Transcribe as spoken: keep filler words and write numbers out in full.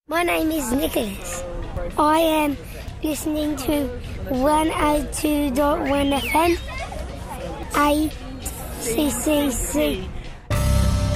My name is Nicholas. I am listening to one oh two point one F M, A C C C.